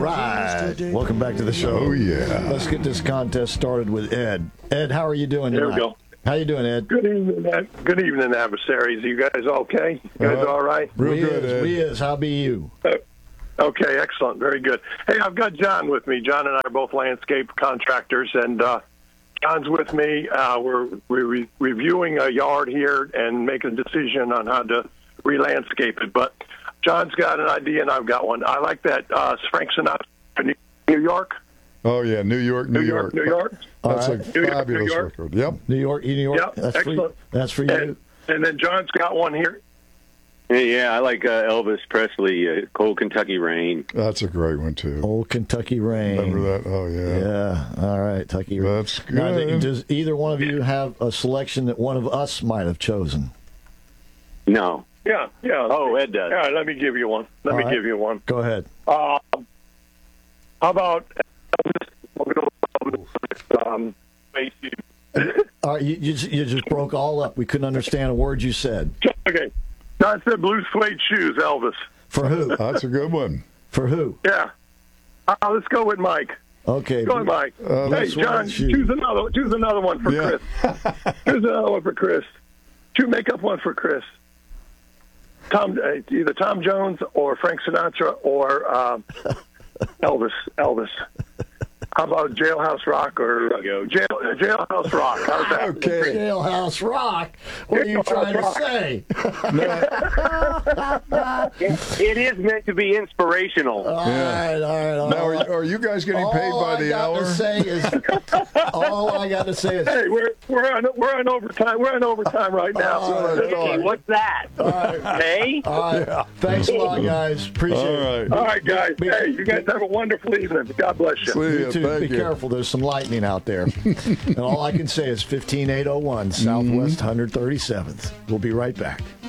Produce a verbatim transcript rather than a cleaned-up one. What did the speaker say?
right. Welcome back to the show. Oh, yeah. Let's get this contest started with Ed. Ed, how are you doing tonight? There we go. How you doing, Ed? Good evening, Ed. Good evening, adversaries. You guys okay? You guys Uh, all right? Real we good, is, Ed. we is. How be you? Uh, okay, excellent. Very good. Hey, I've got John with me. John and I are both landscape contractors, and uh, John's with me. Uh, we're we're re- reviewing a yard here and making a decision on how to re-landscape it. But John's got an idea, and I've got one. I like that uh, Frank Sinatra, New York. Oh, yeah, New York, New, New York, New York. That's All right. a New York, fabulous New York. record. Yep. New York, New York. Yep, That's for you. excellent. That's for you. And, and then John's got one here. Hey, yeah, I like uh, Elvis Presley, uh, Cold Kentucky Rain. That's a great one, too. Old Kentucky Rain. Remember that? Oh, yeah. Yeah. All right, Kentucky Rain. That's good. Now, does either one of you have a selection that one of us might have chosen? No. Yeah, yeah. Oh, Ed does. Yeah, let me give you one. Let All me right. give you one. Go ahead. Uh, how about um, All right, you, you, just, you just broke all up. We couldn't understand a word you said. okay. John said blue suede shoes, Elvis. For who? That's a good one. For who? Yeah. Uh, let's go with Mike. Okay. Go on, Mike. Uh, hey, blue John, suede shoes. choose another. Choose another one for Yeah. Chris. Choose another one for Chris. Choose make up one for Chris. Tom, uh, either Tom Jones or Frank Sinatra or um, Elvis. Elvis. How about Jailhouse Rock or Jail, Jailhouse Rock? How's that? Okay. Jailhouse Rock. What are you trying to say? It, it is meant to be inspirational. All right, all right. All Now, are right. you, are you guys getting paid all by I the got hour? To say is, all I got to say is, Hey, we're we're on we're on overtime. We're on overtime right now. All right, all Hey, right. what's that? Hey? All right. Thanks a lot, guys. Appreciate All it. right. All right, guys. Hey, you guys have a wonderful evening. God bless you. See You ya. too. Thank Be you. careful. There's some lightning out there. And all I can say is fifteen eight oh one Southwest one hundred thirty-seventh. We'll be right back.